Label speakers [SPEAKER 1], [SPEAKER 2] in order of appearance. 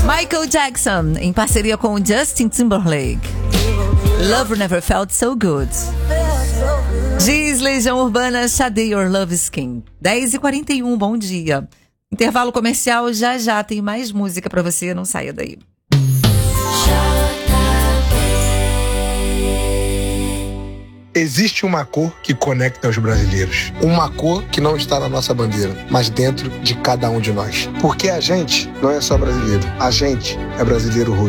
[SPEAKER 1] Michael Jackson, em parceria com Justin Timberlake. Love Never Felt So Good. Diz Legião Urbana, Sade Your Love Skin. 10h41, bom dia. Intervalo comercial, já tem mais música pra você, não saia daí.
[SPEAKER 2] Existe uma cor que conecta os brasileiros. Uma cor que não está na nossa bandeira, mas dentro de cada um de nós. Porque a gente não é só brasileiro. A gente é brasileiro roxo.